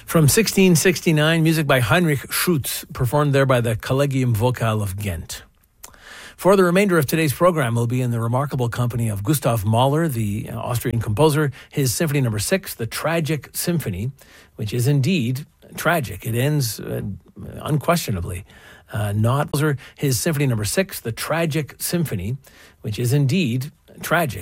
From 1669, music by Heinrich Schütz, performed there by the Collegium Vocal of Ghent. For the remainder of today's program, we'll be in the remarkable company of Gustav Mahler, the Austrian composer, his Symphony No. 6, the Tragic Symphony, which is indeed tragic. It ends unquestionably. His Symphony No. 6, the Tragic Symphony, which is indeed tragic.